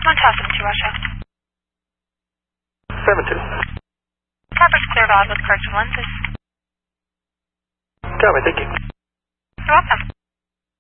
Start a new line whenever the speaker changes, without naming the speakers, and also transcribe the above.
1072 Russia.
7-2.
Coverage cleared on with correction lenses.
Copy, thank you.
You're welcome.